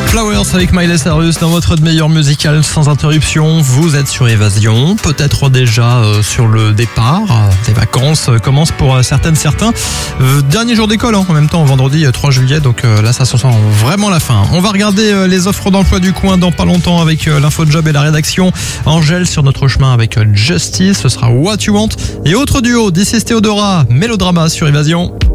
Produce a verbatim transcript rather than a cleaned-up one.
Flowers avec Miley Cyrus dans votre meilleur musical sans interruption. Vous êtes sur Évasion, peut-être déjà euh, sur le départ. Les vacances euh, commencent pour euh, certaines, certains. Euh, dernier jour d'école hein, en même temps, vendredi euh, trois juillet, donc euh, là ça se sent vraiment la fin. On va regarder euh, les offres d'emploi du coin dans pas longtemps avec euh, l'info job et la rédaction. Angèle sur notre chemin avec euh, Justice, ce sera What You Want. Et autre duo, This is Theodora, Mélodrama sur Évasion.